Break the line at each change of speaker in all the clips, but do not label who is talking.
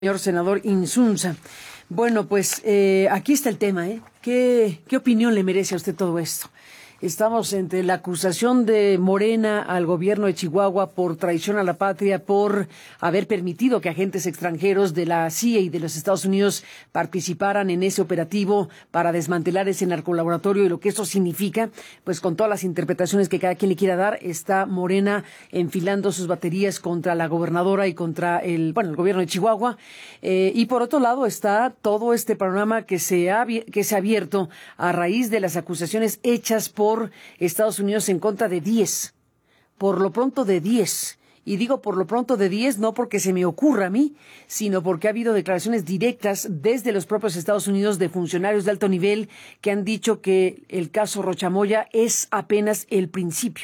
Señor senador Insunza. Bueno, pues aquí está el tema, ¿eh? ¿Qué opinión le merece a usted todo esto? Estamos entre la acusación de Morena al gobierno de Chihuahua por traición a la patria, por haber permitido que agentes extranjeros de la CIA y de los Estados Unidos participaran en ese operativo para desmantelar ese narcolaboratorio y lo que eso significa, pues con todas las interpretaciones que cada quien le quiera dar, está Morena enfilando sus baterías contra la gobernadora y contra el gobierno de Chihuahua. Y por otro lado está todo este panorama que se ha abierto a raíz de las acusaciones hechas por Estados Unidos en contra de 10, por lo pronto de 10. Y digo por lo pronto de 10 no porque se me ocurra a mí, sino porque ha habido declaraciones directas desde los propios Estados Unidos de funcionarios de alto nivel que han dicho que el caso Rochamoya es apenas el principio.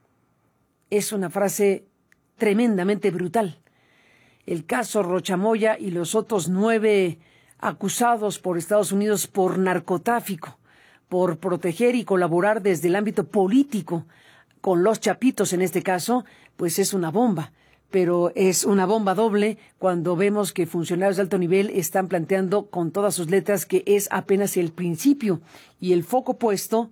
Es una frase tremendamente brutal. El caso Rochamoya y los otros 9 acusados por Estados Unidos por narcotráfico, por proteger y colaborar desde el ámbito político con los chapitos en este caso, pues es una bomba. Pero es una bomba doble cuando vemos que funcionarios de alto nivel están planteando con todas sus letras que es apenas el principio y el foco puesto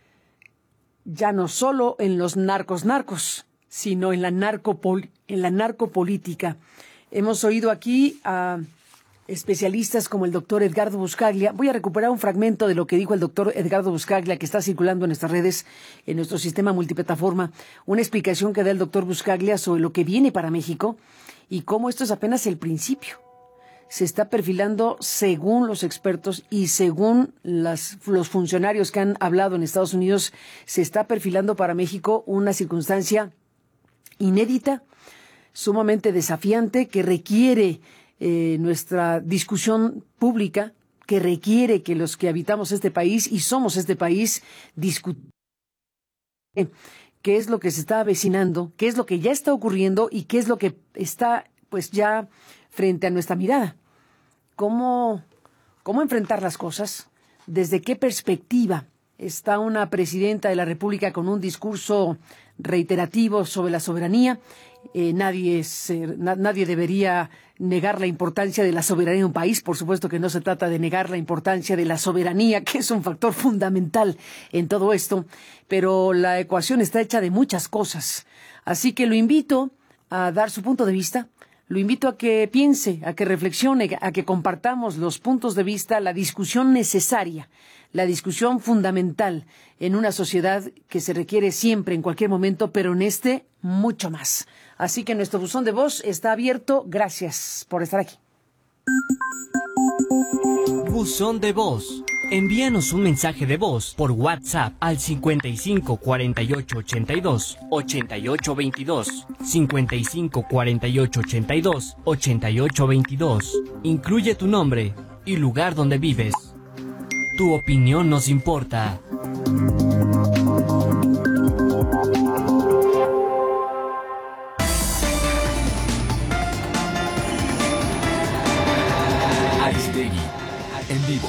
ya no solo en los narcos, sino en la narcopolítica. Hemos oído aquí a especialistas como el doctor Edgardo Buscaglia. Voy a recuperar un fragmento de lo que dijo el doctor Edgardo Buscaglia, que está circulando en nuestras redes, en nuestro sistema multiplataforma, una explicación que da el doctor Buscaglia sobre lo que viene para México y cómo esto es apenas el principio. Se está perfilando, según los expertos y según los funcionarios que han hablado en Estados Unidos, se está perfilando para México una circunstancia inédita, sumamente desafiante, que requiere nuestra discusión pública, que requiere que los que habitamos este país y somos este país discutamos qué es lo que se está avecinando, qué es lo que ya está ocurriendo y qué es lo que está pues ya frente a nuestra mirada. ¿Cómo enfrentar las cosas? ¿Desde qué perspectiva está una presidenta de la República con un discurso reiterativo sobre la soberanía? Nadie debería negar la importancia de la soberanía de un país. Por supuesto que no se trata de negar la importancia de la soberanía, que es un factor fundamental en todo esto, pero la ecuación está hecha de muchas cosas. Así que lo invito a dar su punto de vista, lo invito a que piense, a que reflexione, a que compartamos los puntos de vista, la discusión necesaria, la discusión fundamental en una sociedad que se requiere siempre, en cualquier momento, pero en este mucho más. Así que nuestro buzón de voz está abierto. Gracias por estar aquí.
Buzón de voz. Envíanos un mensaje de voz por WhatsApp al 55 48 82 88 22, 55 48 82 88 22. Incluye tu nombre y lugar donde vives. Tu opinión nos importa.
Aristegui, en vivo.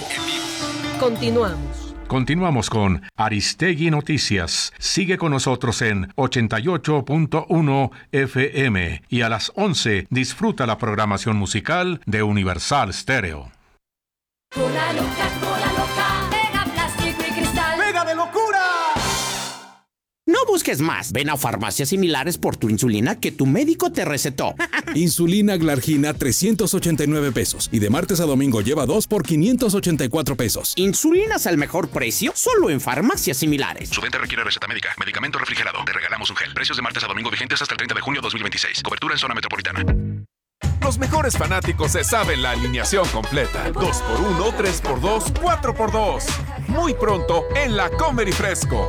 Continuamos con Aristegui Noticias. Sigue con nosotros en 88.1 FM y a las 11 disfruta la programación musical de Universal Stereo.
Cola loca, pega plástico y cristal.
¡Pega de locura! No busques más. Ven a Farmacias Similares por tu insulina que tu médico te recetó.
Insulina Glargina 389 pesos. Y de martes a domingo lleva 2 por 584 pesos.
Insulinas al mejor precio solo en Farmacias Similares.
Su venta requiere receta médica. Medicamento refrigerado. Te regalamos un gel. Precios de martes a domingo vigentes hasta el 30 de junio 2026. Cobertura en zona metropolitana.
Los mejores fanáticos se saben la alineación completa. 2x1, 3x2, 4x2. Muy pronto en la Comer y Fresco.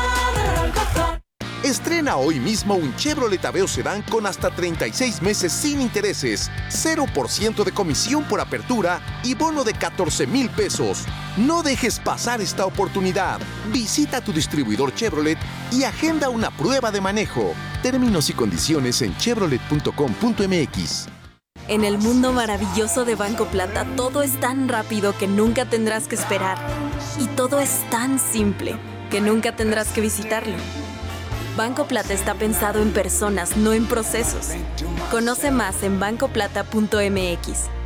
Estrena hoy mismo un Chevrolet Aveo Sedán con hasta 36 meses sin intereses, 0% de comisión por apertura y bono de 14,000 pesos. No dejes pasar esta oportunidad. Visita tu distribuidor Chevrolet y agenda una prueba de manejo. Términos y condiciones en chevrolet.com.mx.
En el mundo maravilloso de Banco Plata, todo es tan rápido que nunca tendrás que esperar. Y todo es tan simple que nunca tendrás que visitarlo. Banco Plata está pensado en personas, no en procesos. Conoce más en bancoplata.mx.